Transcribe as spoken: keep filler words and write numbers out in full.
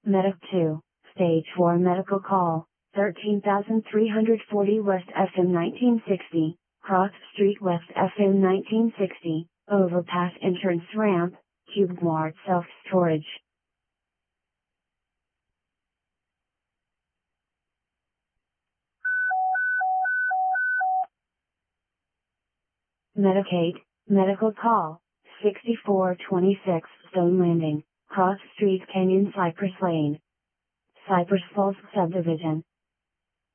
Medic two, Stage four Medical Call, thirteen thousand three hundred forty West F M nineteen sixty, Cross Street West F M nineteen sixty, Overpass Entrance Ramp, Cube Mart Self-Storage. Medicaid, Medical Call, sixty-four twenty-six Stone Landing, Cross Street Canyon Cypress Lane, Cypress Falls Subdivision.